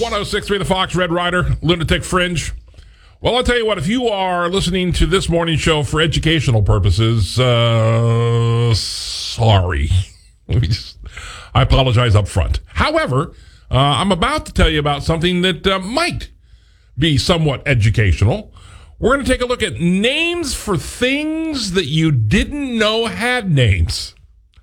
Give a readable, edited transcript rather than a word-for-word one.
106.3 The Fox, Red Rider, Lunatic Fringe. Well, I'll tell you what, if you are listening to this morning show for educational purposes, sorry. I apologize up front. However, I'm about to tell you about something that might be somewhat educational. We're going to take a look at names for things that you didn't know had names.